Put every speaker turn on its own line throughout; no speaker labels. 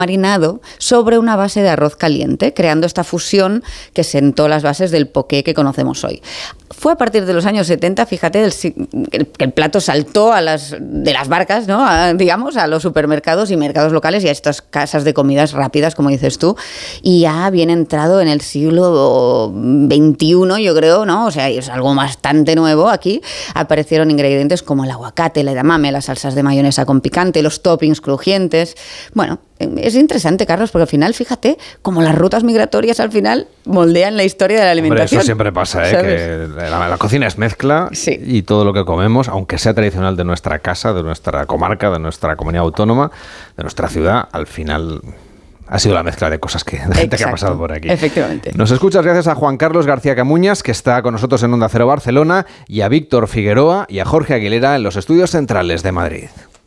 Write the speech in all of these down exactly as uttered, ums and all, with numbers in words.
marinado sobre una base de arroz caliente, creando esta fusión que sentó las bases del poké que conocemos hoy. Fue a partir de los años setenta, fíjate, el, el, el plato saltó a las, de las barcas, ¿no? A, digamos, a los supermercados y mercados locales y a estas casas de comidas rápidas, como dices tú, y ya viene entrado en el siglo veintiuno, yo creo, ¿no? O sea, es algo bastante nuevo aquí. Aparecieron ingredientes como el aguacate, el edamame, las salsas de mayonesa con picante, los toppings crujientes. Bueno, es interesante, Carlos, porque al final, fíjate, como las rutas migratorias al final moldean la historia de la alimentación.
Hombre, eso siempre pasa, ¿eh? Que la, la cocina es mezcla,
sí.
Y todo lo que comemos, aunque sea tradicional de nuestra casa, de nuestra comarca, de nuestra comunidad autónoma, de nuestra ciudad, al final ha sido la mezcla de cosas que, de gente Exacto, que ha pasado por aquí.
Efectivamente.
Nos escuchas gracias a Juan Carlos García Camuñas, que está con nosotros en Onda Cero Barcelona, y a Víctor Figueroa y a Jorge Aguilera en los estudios centrales de Madrid.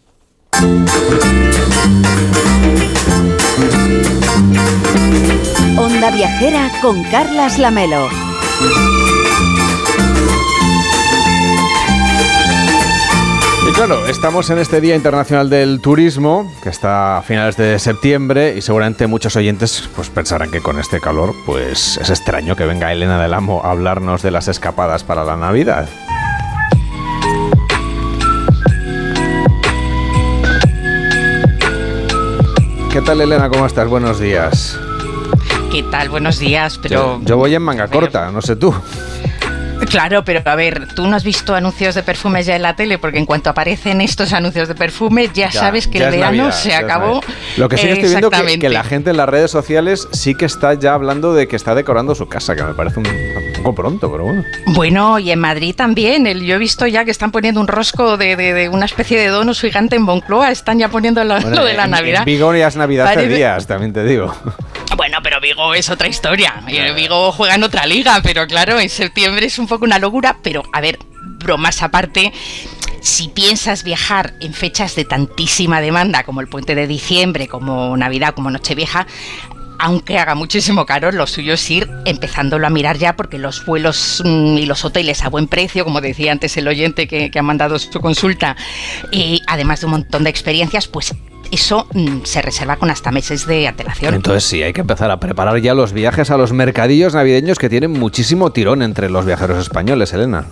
Onda Viajera con Carlas Lamelo.
Y claro, estamos en este Día Internacional del Turismo, que está a finales de septiembre, y seguramente muchos oyentes pues pensarán que con este calor pues es extraño que venga Elena del Amo a hablarnos de las escapadas para la Navidad. ¿Qué tal, Elena? ¿Cómo estás? Buenos días.
¿Qué tal? Buenos días, pero...
Yo, yo voy en manga corta, no sé tú.
Claro, pero a ver, tú no has visto anuncios de perfumes ya en la tele, porque en cuanto aparecen estos anuncios de perfumes ya, ya sabes que el verano Navidad, se acabó.
Lo que sí que estoy viendo que, que la gente en las redes sociales sí que está ya hablando de que está decorando su casa, que me parece un, un poco pronto, pero bueno.
Bueno, y en Madrid también. El, yo he visto ya que están poniendo un rosco de, de, de una especie de donus gigante en Moncloa, están ya poniendo lo, bueno, lo de la
en,
Navidad.
En Vigo ya es Navidad hace días, también te digo.
Bueno, pero Vigo es otra historia. Vigo juega en otra liga, pero claro, en septiembre es un poco una locura. Pero, a ver, bromas aparte, si piensas viajar en fechas de tantísima demanda, como el puente de diciembre, como Navidad, como Nochevieja, aunque haga muchísimo calor, lo suyo es ir empezándolo a mirar ya, porque los vuelos mmm, y los hoteles a buen precio, como decía antes el oyente que, que ha mandado su consulta, y además de un montón de experiencias, pues... eso mmm, se reserva con hasta meses de antelación.
Entonces sí, hay que empezar a preparar ya los viajes a los mercadillos navideños que tienen muchísimo tirón entre los viajeros españoles, Elena.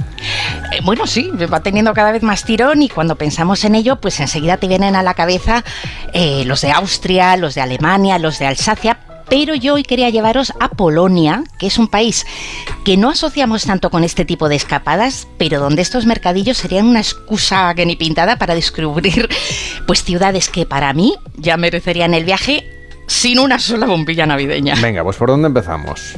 Eh, bueno, sí, va teniendo cada vez más tirón, y cuando pensamos en ello, pues enseguida te vienen a la cabeza eh, los de Austria, los de Alemania, los de Alsacia. Pero yo hoy quería llevaros a Polonia, que es un país que no asociamos tanto con este tipo de escapadas, pero donde estos mercadillos serían una excusa que ni pintada para descubrir pues ciudades que para mí ya merecerían el viaje sin una sola bombilla navideña.
Venga, pues ¿por dónde empezamos?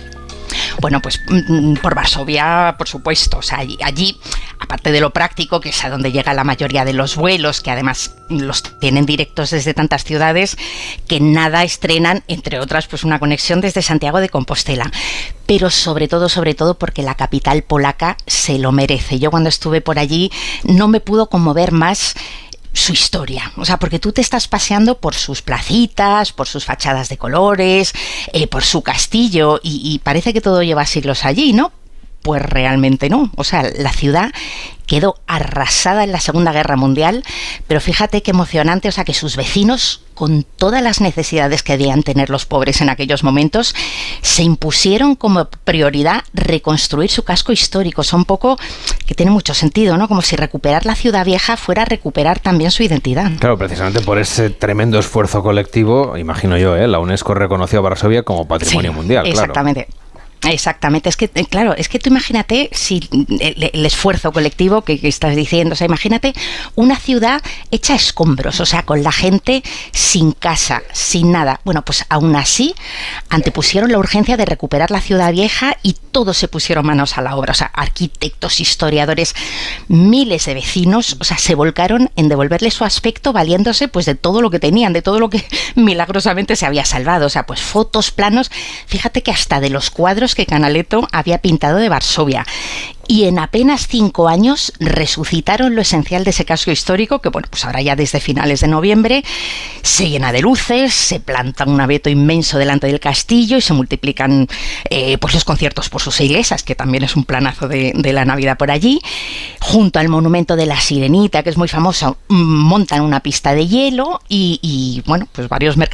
Bueno, pues por Varsovia, por supuesto. O sea, allí, allí, aparte de lo práctico, que es a donde llega la mayoría de los vuelos, que además los tienen directos desde tantas ciudades, que nada estrenan, entre otras, pues una conexión desde Santiago de Compostela. Pero sobre todo, sobre todo, porque la capital polaca se lo merece. Yo cuando estuve por allí no me pudo conmover más su historia, o sea, porque tú te estás paseando por sus placitas, por sus fachadas de colores, eh, por su castillo, y, y parece que todo lleva siglos allí, ¿no? Pues realmente no. O sea, la ciudad quedó arrasada en la Segunda Guerra Mundial, pero fíjate qué emocionante, o sea, que sus vecinos, con todas las necesidades que debían tener los pobres en aquellos momentos, se impusieron como prioridad reconstruir su casco histórico. O sea, un poco que tiene mucho sentido, ¿no? Como si recuperar la ciudad vieja fuera a recuperar también su identidad.
Claro, precisamente por ese tremendo esfuerzo colectivo, imagino yo, ¿eh? La UNESCO reconoció a Varsovia como patrimonio
sí,
mundial,
exactamente.
Claro.
Exactamente, es que, claro, es que tú imagínate si el, el esfuerzo colectivo que, que estás diciendo, o sea, imagínate una ciudad hecha a escombros, o sea, con la gente sin casa, sin nada. Bueno, pues aún así antepusieron la urgencia de recuperar la ciudad vieja y todos se pusieron manos a la obra, o sea, arquitectos, historiadores, miles de vecinos, o sea, se volcaron en devolverle su aspecto valiéndose pues de todo lo que tenían, de todo lo que milagrosamente se había salvado, o sea, pues fotos, planos, fíjate que hasta de los cuadros que Canaletto había pintado de Varsovia. y en apenas cinco años resucitaron lo esencial de ese casco histórico, que bueno, pues ahora ya desde finales de noviembre se llena de luces, se planta un abeto inmenso delante del castillo y se multiplican eh, pues los conciertos por sus iglesias, que también es un planazo de, de la Navidad por allí. Junto al monumento de la Sirenita, que es muy famoso, montan una pista de hielo y, y bueno, pues varios mercados